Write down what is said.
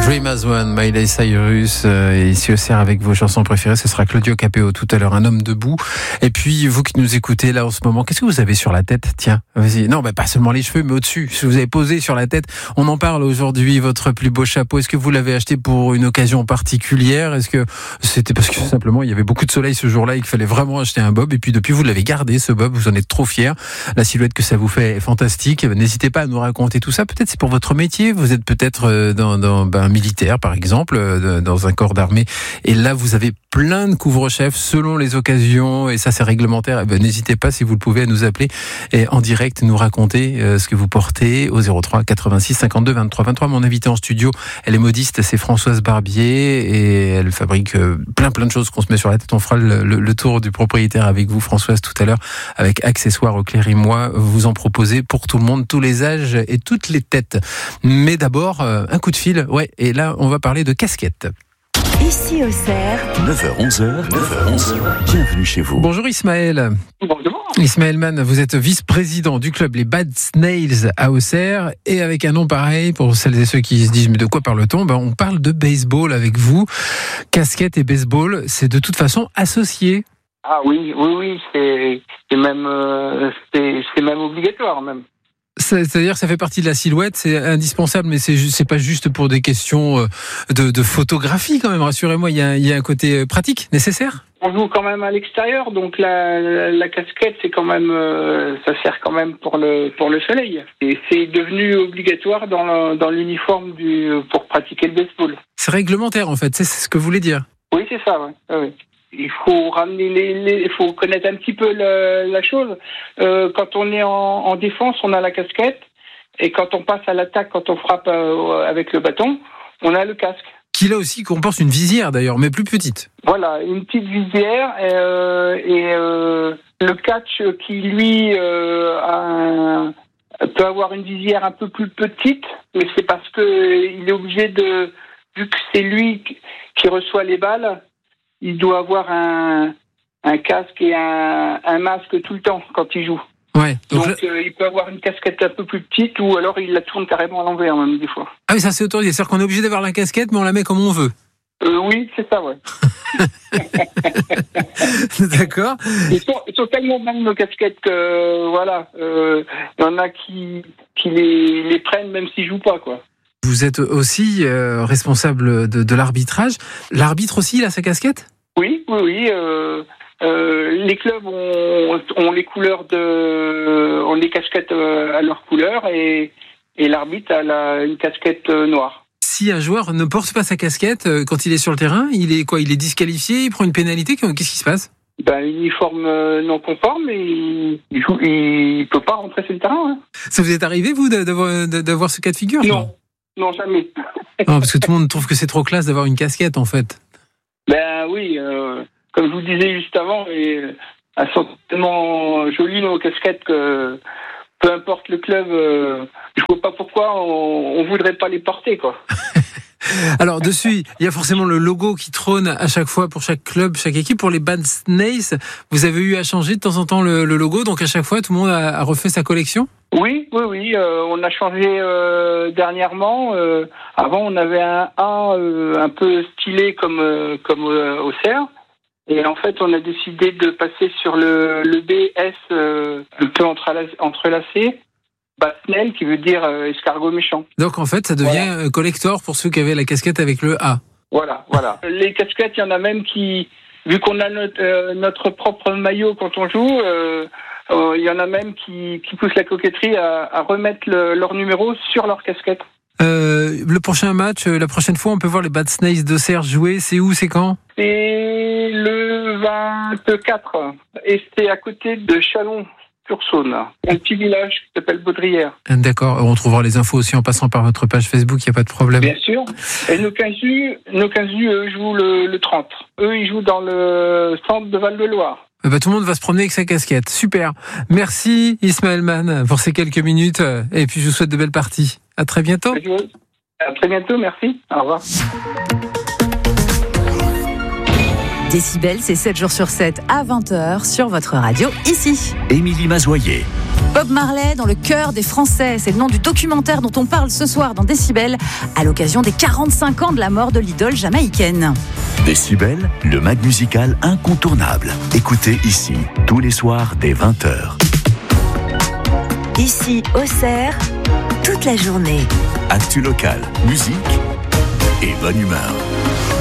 Dream as One, Miley Cyrus, et ici au CER avec vos chansons préférées, ce sera Claudio Capéo tout à l'heure, Un homme debout. Et puis, vous qui nous écoutez là en ce moment, qu'est-ce que vous avez sur la tête? Tiens, vas-y. Non, pas seulement les cheveux, mais au-dessus. Ce que vous avez posé sur la tête. On en parle aujourd'hui, votre plus beau chapeau. Est-ce que vous l'avez acheté pour une occasion particulière? Est-ce que c'était parce que simplement il y avait beaucoup de soleil ce jour-là et qu'il fallait vraiment acheter un bob? Et puis depuis, vous l'avez gardé, ce bob, vous en êtes trop fiers. La silhouette que ça vous fait est fantastique. N'hésitez pas à nous raconter tout ça. Peut-être c'est pour votre métier. Vous êtes peut-être dans militaire, par exemple, dans un corps d'armée. Et là, vous avez plein de couvre-chefs selon les occasions. Et ça, c'est réglementaire. N'hésitez pas, si vous le pouvez, à nous appeler et en direct nous raconter ce que vous portez au 03 86 52 23 23. Mon invitée en studio, elle est modiste, c'est Françoise Barbier et elle fabrique plein de choses qu'on se met sur la tête. On fera le tour du propriétaire avec vous, Françoise, tout à l'heure, avec accessoires Auclair et moi. Vous en proposez pour tout le monde, tous les âges et toutes les têtes. Mais d'abord, un coup de fil. Ouais, et là, on va parler de casquettes. Ici au CER, 9h-11h, bienvenue chez vous. Bonjour Ismaël. Bonjour. Ismaël Mann, vous êtes vice-président du club Les Bad Snails à Auxerre, et avec un nom pareil, pour celles et ceux qui se disent mais de quoi parle-t-on? On parle de baseball avec vous. Casquette et baseball, c'est de toute façon associé. Ah oui, c'est même obligatoire même. C'est-à-dire que ça fait partie de la silhouette, c'est indispensable, mais c'est pas juste pour des questions de photographie quand même, rassurez-moi, il y a un côté pratique, nécessaire. On joue quand même à l'extérieur, donc la casquette, c'est quand même, ça sert quand même pour le soleil. Et c'est devenu obligatoire dans l'uniforme pour pratiquer le baseball. C'est réglementaire en fait, c'est ce que vous voulez dire. Oui, c'est ça, ouais. Oui. Il faut ramener il faut connaître un petit peu la chose. Quand on est en défense, on a la casquette, et quand on passe à l'attaque, quand on frappe avec le bâton, on a le casque. Qui là aussi comporte une visière d'ailleurs, mais plus petite. Voilà, une petite visière et le catch qui lui peut avoir une visière un peu plus petite, mais c'est parce que il est obligé vu que c'est lui qui reçoit les balles. Il doit avoir un casque et un masque tout le temps quand il joue. Ouais. Donc il peut avoir une casquette un peu plus petite ou alors il la tourne carrément à l'envers même des fois. Ah oui, ça c'est autorisé. C'est-à-dire qu'on est obligé d'avoir la casquette, mais on la met comme on veut. Oui, c'est ça, ouais. D'accord. Ils sont tellement bonnes nos casquettes que voilà, il y en a qui les prennent même s'ils jouent pas, quoi. Vous êtes aussi responsable de l'arbitrage. L'arbitre aussi, il a sa casquette ? Oui. Les clubs ont les couleurs ont les casquettes à leur couleur et l'arbitre a une casquette noire. Si un joueur ne porte pas sa casquette quand il est sur le terrain, il est quoi ? Il est disqualifié, il prend une pénalité ? Qu'est-ce qui se passe ? Uniforme non conforme et il peut pas rentrer sur le terrain. Hein. Ça vous est arrivé, vous, d'avoir ce cas de figure ? Non, jamais. Non, parce que tout le monde trouve que c'est trop classe d'avoir une casquette, en fait. Oui, comme je vous disais juste avant, elles sont tellement jolies nos casquettes que peu importe le club, je vois pas pourquoi on voudrait pas les porter, quoi. Alors dessus, il y a forcément le logo qui trône à chaque fois pour chaque club, chaque équipe. Pour les Bad Snails, vous avez eu à changer de temps en temps le logo, donc à chaque fois tout le monde a refait sa collection ? Oui, on a changé dernièrement. Avant, on avait un A un peu stylé comme au CER. Et en fait, on a décidé de passer sur le BS un peu entrelacé. Batnel, qui veut dire escargot méchant. Donc en fait, ça devient collector pour ceux qui avaient la casquette avec le A. Voilà. Les casquettes, il y en a même qui, vu qu'on a notre propre maillot quand on joue, il y en a même qui poussent la coquetterie à remettre leur numéro sur leur casquette. Le prochain match, la prochaine fois, on peut voir les Bad Snails d'Auxerre jouer. C'est où, c'est quand ? C'est le 24. Et c'est à côté de Chalon. Sur Saône, un petit village qui s'appelle Baudrière. D'accord, on trouvera les infos aussi en passant par votre page Facebook, il n'y a pas de problème. Bien sûr. Et nos 15 U, eux, jouent le 30. Eux, ils jouent dans le centre de Val-de-Loire. Tout le monde va se promener avec sa casquette. Super. Merci Ismaël Mann pour ces quelques minutes. Et puis je vous souhaite de belles parties. À très bientôt. À très bientôt, merci. Au revoir. Décibel, c'est 7 jours sur 7 à 20h sur votre radio ici. Émilie Mazoyer. Bob Marley dans le cœur des Français, c'est le nom du documentaire dont on parle ce soir dans Décibel, à l'occasion des 45 ans de la mort de l'idole jamaïcaine. Décibel, le mag musical incontournable. Écoutez ici, tous les soirs dès 20h. Ici, Auxerre, toute la journée. Actu local, musique et bonne humeur.